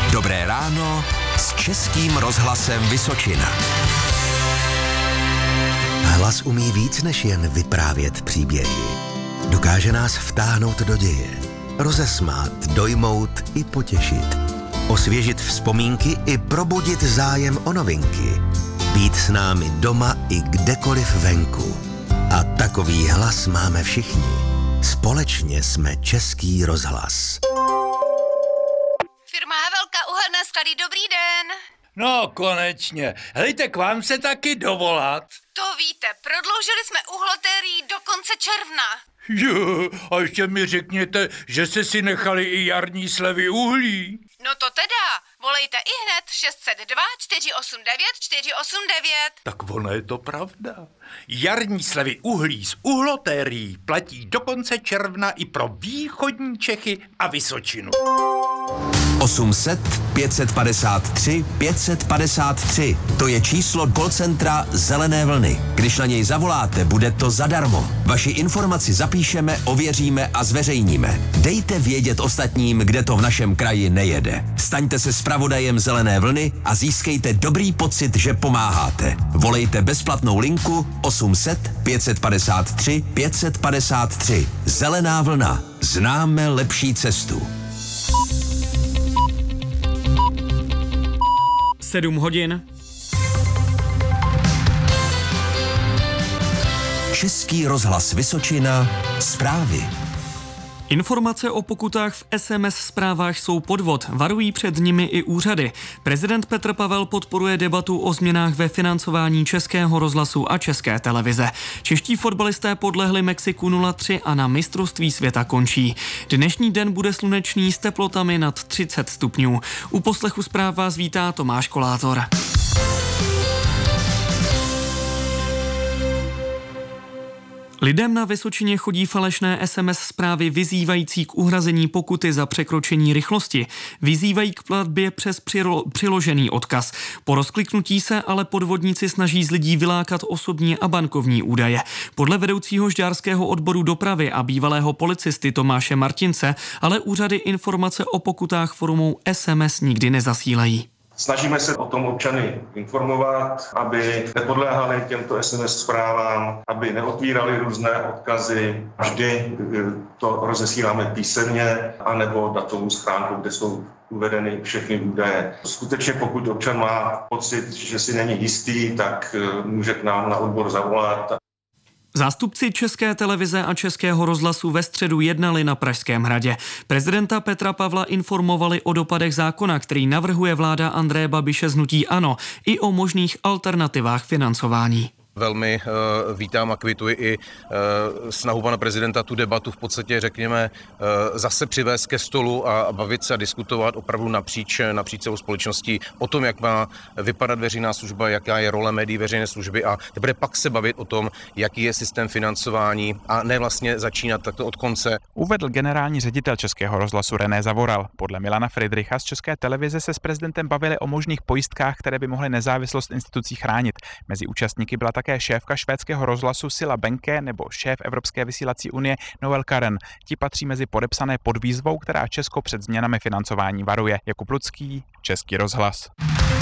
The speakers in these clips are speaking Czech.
Dobré ráno s Českým rozhlasem Vysočina. Hlas umí víc než jen vyprávět příběhy. Dokáže nás vtáhnout do děje, rozesmát, dojmout i potěšit. Osvěžit vzpomínky i probudit zájem o novinky. Být s námi doma i kdekoliv venku. A takový hlas máme všichni. Společně jsme Český rozhlas. Firma Havelka, uhelné sklady, dobrý den. No, konečně. Hejte, k vám se taky dovolat. To víte, prodloužili jsme uhloterii do konce června. Jo, a ještě mi řekněte, že jste si nechali i jarní slevy uhlí. No to teda, volejte ihned 602 489 489. Tak ono je to pravda. Jarní slevy uhlí z uhlotérií platí do konce června i pro východní Čechy a Vysočinu. 800 553 553. To je číslo call centra Zelené vlny. Když na něj zavoláte, bude to zadarmo. Vaši informaci zapíšeme, ověříme a zveřejníme. Dejte vědět ostatním, kde to v našem kraji nejede. Staňte se zpravodajem Zelené vlny a získejte dobrý pocit, že pomáháte. Volejte bezplatnou linku 800 553 553. Zelená vlna. Známe lepší cestu. 7 hodin. Český rozhlas Vysočina. Zprávy. Informace o pokutách v SMS zprávách jsou podvod, varují před nimi i úřady. Prezident Petr Pavel podporuje debatu o změnách ve financování Českého rozhlasu a České televize. Čeští fotbalisté podlehli Mexiku 0-3 a na mistrovství světa končí. Dnešní den bude slunečný s teplotami nad 30 stupňů. U poslechu zpráv vás vítá Tomáš Kolátor. Lidem na Vysočině chodí falešné SMS zprávy vyzývající k uhrazení pokuty za překročení rychlosti. Vyzývají k platbě přes přiložený odkaz. Po rozkliknutí se ale podvodníci snaží z lidí vylákat osobní a bankovní údaje. Podle vedoucího žďárského odboru dopravy a bývalého policisty Tomáše Martince ale úřady informace o pokutách formou SMS nikdy nezasílají. Snažíme se o tom občany informovat, aby nepodléhali těmto SMS zprávám, aby neotvírali různé odkazy. Vždy to rozesíláme písemně anebo datovou schránku, kde jsou uvedeny všechny údaje. Skutečně pokud občan má pocit, že si není jistý, tak může k nám na odbor zavolat. Zástupci České televize a Českého rozhlasu ve středu jednali na Pražském hradě. Prezidenta Petra Pavla informovali o dopadech zákona, který navrhuje vláda Andreje Babiše z hnutí ANO, i o možných alternativách financování. Velmi vítám a kvituji i snahu pana prezidenta tu debatu v podstatě, řekněme, zase přivést ke stolu a bavit se a diskutovat opravdu napříč celou společností o tom, jak má vypadat veřejná služba, jaká je role médií veřejné služby a teprve pak se bavit o tom, jaký je systém financování a ne vlastně začínat takto od konce. Uvedl generální ředitel Českého rozhlasu René Zavoral. Podle Milana Friedricha z České televize se s prezidentem bavili o možných pojistkách, které by mohly nezávislost institucí chránit. Mezi účastníky byla také šéfka švédského rozhlasu Silla Benke nebo šéf Evropské vysílací unie Noel Karen. Ti patří mezi podepsané pod výzvou, která Česko před změnami financování varuje. Jakub Lucký, Český rozhlas.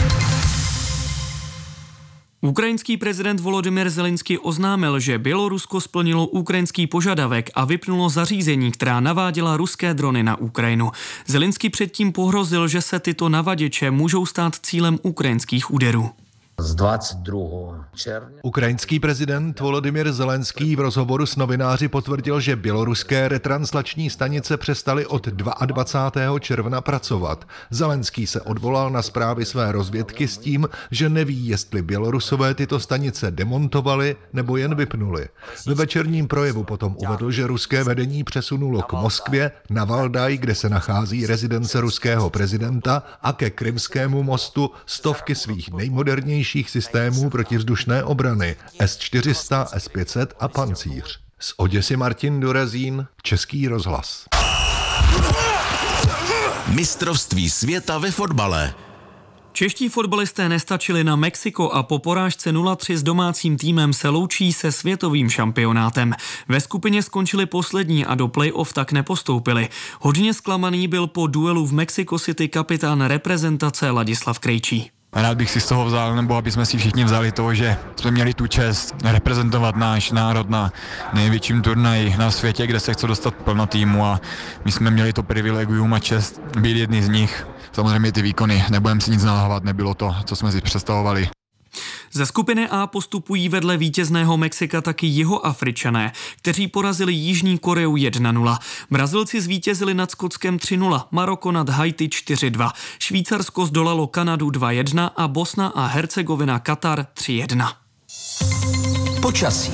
Ukrajinský prezident Volodymyr Zelenský oznámil, že Bělorusko splnilo ukrajinský požadavek a vypnulo zařízení, která naváděla ruské drony na Ukrajinu. Zelenský předtím pohrozil, že se tyto navaděče můžou stát cílem ukrajinských úderů. Z 22. června. Ukrajinský prezident Volodymyr Zelenský v rozhovoru s novináři potvrdil, že běloruské retranslační stanice přestaly od 22. června pracovat. Zelenský se odvolal na zprávy své rozvědky s tím, že neví, jestli Bělorusové tyto stanice demontovali nebo jen vypnuli. Ve večerním projevu potom uvedl, že ruské vedení přesunulo k Moskvě, na Valdaj, kde se nachází rezidence ruského prezidenta, a ke Krymskému mostu stovky svých nejmodernějších systémů protivzdušné obrany S-400, S-500 a Pancíř. Z Oděsy Martin Durezín, Český rozhlas. Mistrovství světa ve fotbale. Čeští fotbalisté nestačili na Mexiko a po porážce 0-3 s domácím týmem se loučí se světovým šampionátem. Ve skupině skončili poslední a do play-off tak nepostoupili. Hodně zklamaný byl po duelu v Mexico City kapitán reprezentace Ladislav Krejčí. Rád bych si z toho vzal, nebo aby jsme si všichni vzali to, že jsme měli tu čest reprezentovat náš národ na největším turnaji na světě, kde se chce dostat plno týmu, a my jsme měli to privilegium a čest být jedni z nich. Samozřejmě ty výkony, nebudeme si nic nalhávat, nebylo to, co jsme si představovali. Ze skupiny A postupují vedle vítězného Mexika taky Jihoafričané, kteří porazili Jižní Koreu 1-0. Brazilci zvítězili nad Skotskem 3-0, Maroko nad Haiti 4-2, Švýcarsko zdolalo Kanadu 2-1 a Bosna a Hercegovina Katar 3-1. Počasí.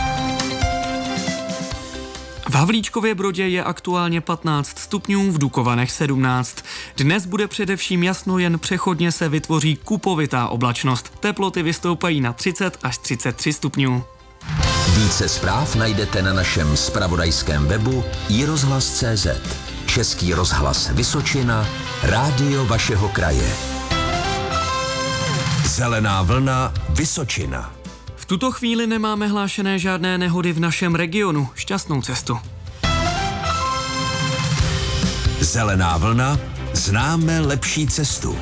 V Havlíčkově Brodě je aktuálně 15 stupňů, v Dukovanech 17. Dnes bude především jasno, jen přechodně se vytvoří kupovitá oblačnost. Teploty vystoupají na 30 až 33 stupňů. Více zpráv najdete na našem zpravodajském webu iRozhlas.cz. Český rozhlas Vysočina, rádio vašeho kraje. Zelená vlna Vysočina. V tuto chvíli nemáme hlášené žádné nehody v našem regionu. Šťastnou cestu. Zelená vlna, známe lepší cestu.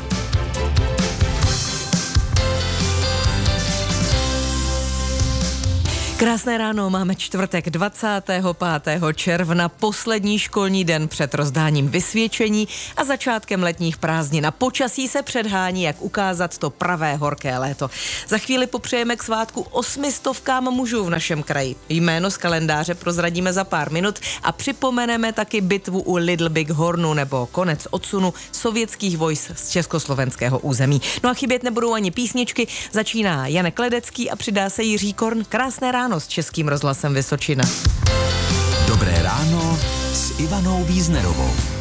Krásné ráno, máme čtvrtek 25. června, poslední školní den před rozdáním vysvědčení a začátkem letních prázdnin. A počasí se předhání, jak ukázat to pravé horké léto. Za chvíli popřejeme k svátku 800 mužů v našem kraji. Jméno z kalendáře prozradíme za pár minut a připomeneme taky bitvu u Little Big Hornu nebo konec odsunu sovětských vojsk z československého území. No a chybět nebudou ani písničky, začíná Janek Ledecký a přidá se Jiří Korn. Krásné ráno s Českým rozhlasem Vysočina. Dobré ráno s Ivanou Víznerovou.